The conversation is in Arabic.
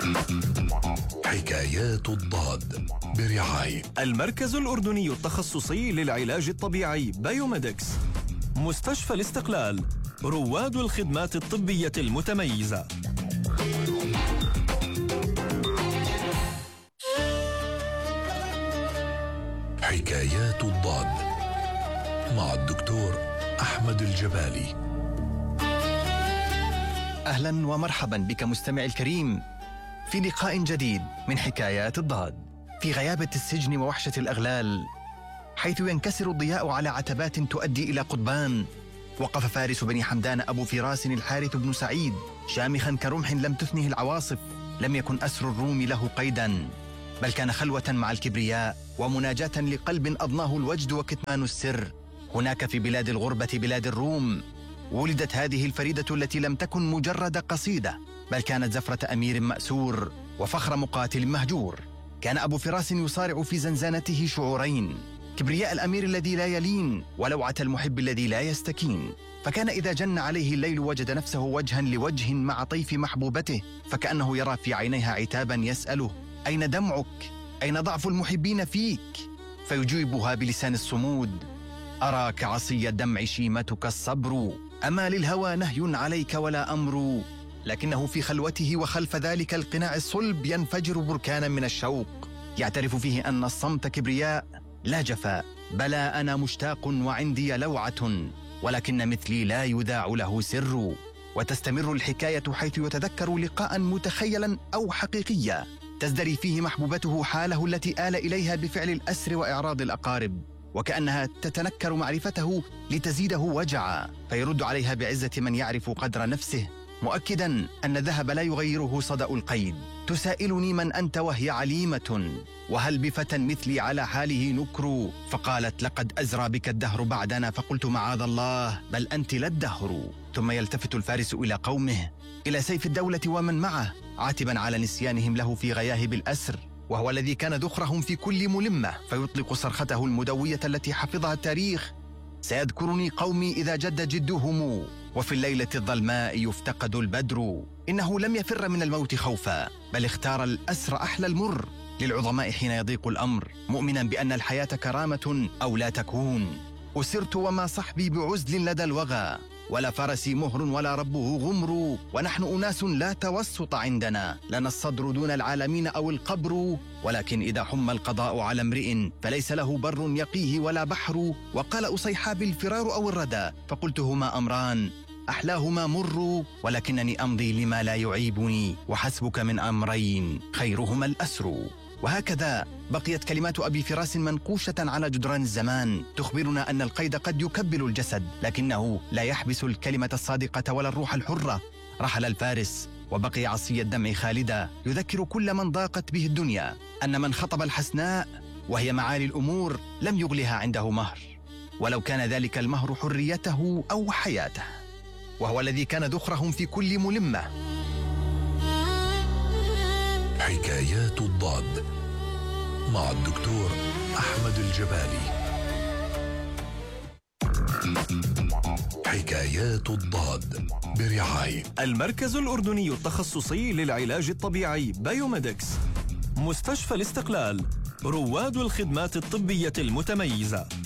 حكايات الضاد برعاية المركز الأردني التخصصي للعلاج الطبيعي بايوميدكس، مستشفى الاستقلال، رواد الخدمات الطبية المتميزة. حكايات الضاد مع الدكتور أحمد الجبالي. أهلا ومرحبا بك مستمع الكريم في لقاء جديد من حكايات الضاد. في غيابة السجن ووحشة الأغلال، حيث ينكسر الضياء على عتبات تؤدي إلى قضبان، وقف فارس بني حمدان أبو فراس الحارث بن سعيد شامخا كرمح لم تثنه العواصف. لم يكن أسر الروم له قيدا، بل كان خلوة مع الكبرياء ومناجاة لقلب أضناه الوجد وكتمان السر. هناك في بلاد الغربة بلاد الروم ولدت هذه الفريدة التي لم تكن مجرد قصيدة، بل كانت زفرة أمير مأسور وفخر مقاتل مهجور. كان أبو فراس يصارع في زنزانته شعورين: كبرياء الأمير الذي لا يلين، ولوعة المحب الذي لا يستكين. فكان إذا جن عليه الليل وجد نفسه وجها لوجه مع طيف محبوبته، فكأنه يرى في عينيها عتابا يسأله: أين دمعك؟ أين ضعف المحبين فيك؟ فيجيبها بلسان الصمود: أراك عصي الدمع شيمتك الصبر، أما للهوى نهي عليك ولا أمر. لكنه في خلوته وخلف ذلك القناع الصلب ينفجر بركانا من الشوق، يعترف فيه أن الصمت كبرياء لا جفاء. بلى أنا مشتاق وعندي لوعة، ولكن مثلي لا يذاع له سر. وتستمر الحكاية حيث يتذكر لقاء متخيلا أو حقيقيا تزدري فيه محبوبته حاله التي آل إليها بفعل الأسر وإعراض الأقارب، وكأنها تتنكر معرفته لتزيده وجعا، فيرد عليها بعزة من يعرف قدر نفسه، مؤكدا أن الذهب لا يغيره صدأ القيد. تسائلني من أنت وهي عليمة، وهل بفتى مثلي على حاله نكر؟ فقالت: لقد أزرى بك الدهر بعدنا. فقلت: معاذ الله، بل أنت لا الدهر. ثم يلتفت الفارس إلى قومه، إلى سيف الدولة ومن معه، عاتبا على نسيانهم له في غياهب الأسر، وهو الذي كان ذخرهم في كل ملمة. فيطلق صرخته المدوية التي حفظها التاريخ: سيذكرني قومي إذا جد جدهم، وفي الليلة الظلماء يفتقد البدر. إنه لم يفر من الموت خوفا، بل اختار الأسر أحلى المر للعظماء حين يضيق الأمر، مؤمنا بأن الحياة كرامة أو لا تكون. أسرت وما صحبي بعزل لدى الوغى، ولا فرسي مهر ولا ربه غمر. ونحن أناس لا توسط عندنا، لنا الصدر دون العالمين أو القبر. ولكن إذا حم القضاء على امرئ، فليس له بر يقيه ولا بحر. وقال أصيحاب: الفرار أو الردى. فقلت: هما أمران أحلاهما مر، ولكنني أمضي لما لا يعيبني، وحسبك من أمرين خيرهما الأسر. وهكذا بقيت كلمات أبي فراس منقوشة على جدران الزمان، تخبرنا أن القيد قد يكبل الجسد، لكنه لا يحبس الكلمة الصادقة ولا الروح الحرة. رحل الفارس وبقي عصي الدمع خالدا، يذكر كل من ضاقت به الدنيا أن من خطب الحسناء وهي معالي الأمور لم يغلها عنده مهر، ولو كان ذلك المهر حريته أو حياته، وهو الذي كان ذخرهم في كل ملمة. حكايات الضاد مع الدكتور أحمد الجبالي. حكايات الضاد برعاية المركز الأردني التخصصي للعلاج الطبيعي بايوميدكس، مستشفى الاستقلال، رواد الخدمات الطبية المتميزة.